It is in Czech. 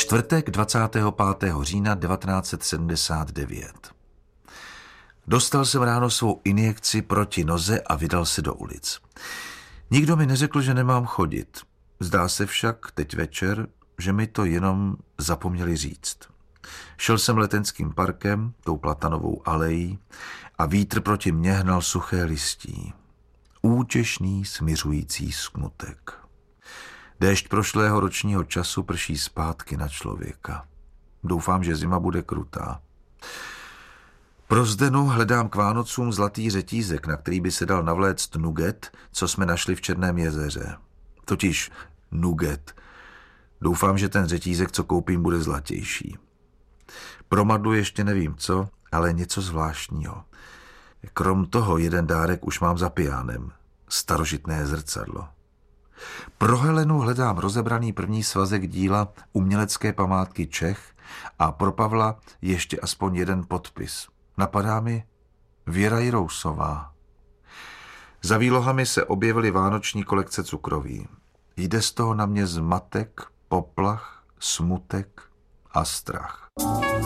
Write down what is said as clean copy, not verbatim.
Čtvrtek 25. října 1979. Dostal jsem ráno svou injekci proti noze a vydal se do ulic. Nikdo mi neřekl, že nemám chodit. Zdá se však teď večer, že mi to jenom zapomněli říct. Šel jsem Letenským parkem, tou platanovou alejí a vítr proti mně hnal suché listí. Útěšný, smiřující smutek. Déšť prošlého ročního času prší zpátky na člověka. Doufám, že zima bude krutá. Pro Zdenu hledám k Vánocům zlatý řetízek, na který by se dal navléct nuget, co jsme našli v Černém jezeře. Totiž nuget. Doufám, že ten řetízek, co koupím, bude zlatější. Pro Madlu ještě nevím co, ale něco zvláštního. Krom toho jeden dárek už mám za pijánem. Starožitné zrcadlo. Pro Helenu hledám rozebraný první svazek díla Umělecké památky Čech a pro Pavla ještě aspoň jeden podpis. Napadá mi Věra Jirousová. Za výlohami se objevily vánoční kolekce cukroví. Jde z toho na mě zmatek, poplach, smutek a strach.